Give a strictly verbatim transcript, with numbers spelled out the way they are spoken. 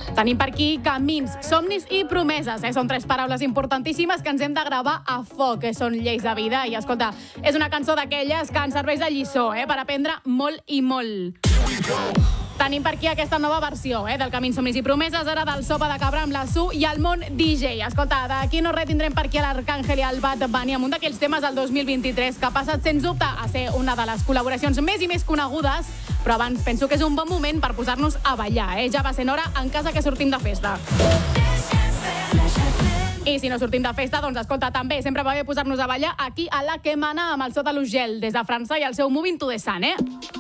Tenim per aquí camins, somnis i promeses. Eh? Són tres paraules importantíssimes que ens hem de gravar a foc, que són lleis de vida. I, escolta, és una cançó d'aquelles que ens serveix de lliçó, eh? per aprendre molt i molt. Tenim per aquí aquesta nova versió eh, del Camins, Somnis i Promeses, ara del Sopa de Cabra amb la Su i el món D J. Escolta, d'aquí no res tindrem per aquí l'Arcàngel i el Bad Bunny amb un d'aquells temes del dos mil vint-i-tres que ha passat, sens dubte, a ser una de les col·laboracions més i més conegudes, però abans penso que és un bon moment per posar-nos a ballar. Eh? Ja va sent hora en casa que sortim de festa. I si no sortim de festa, doncs escolta, també sempre va bé posar-nos a ballar aquí a La Que Mana amb el So de l'Ugel, des de França i el seu Moving to the Sun, eh?